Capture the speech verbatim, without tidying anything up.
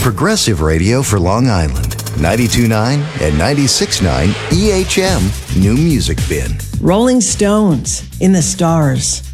progressive radio for Long Island. ninety-two point nine and ninety-six point nine E H M New Music Bin. Rolling Stones, In the Stars.